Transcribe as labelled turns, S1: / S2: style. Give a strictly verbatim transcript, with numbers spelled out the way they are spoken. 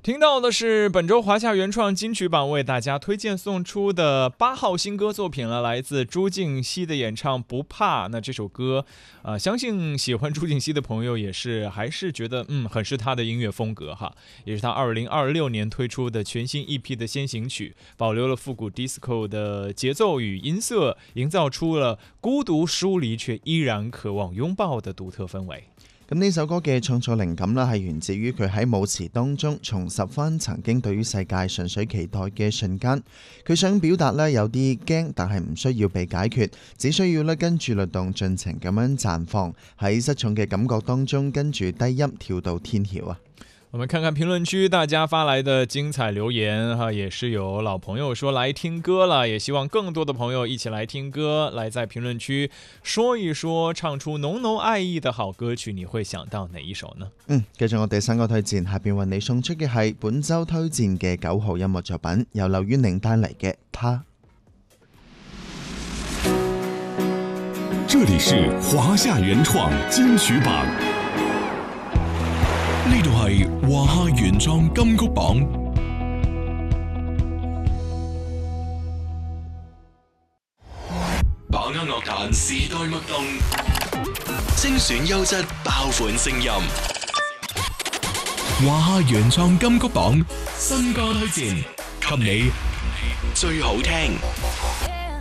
S1: 听到的是本周华夏原创金曲榜为大家推荐送出的八号新歌作品了，来自朱婧汐的演唱《不怕》。那这首歌，呃，相信喜欢朱婧汐的朋友也是还是觉得嗯很是她的音乐风格哈，也是她二零二六年推出的全新 E P 的先行曲，保留了复古 disco 的节奏与音色，营造出了孤独疏离却依然渴望拥抱的独特氛圍。
S2: 咁呢首歌嘅創作靈感啦，係源自於佢喺舞詞當中重拾翻曾經對於世界純粹期待嘅瞬間。佢想表達咧有啲驚，但係唔需要被解決，只需要咧跟住律動盡情咁樣綻放，喺失重嘅感覺當中跟住低音跳到天曉啊！
S1: 我們看看評論區大家發來的精彩留言哈，也是有老朋友說來聽歌了，也希望更多的朋友一起來聽歌，來在評論區說一說唱出濃濃愛意的好歌曲，你會想到哪一首呢？
S2: 嗯，繼續我哋新歌推薦，下邊為你送出嘅係本周推薦嘅九號音樂作品，由劉婉寧帶嚟嘅《他》。
S3: 這裡是華夏原創金曲榜。呢度係華夏原創金曲榜，把握樂壇時代脈動，精選優質爆款聲音。華夏原創金曲榜新歌推薦，給你最好聽。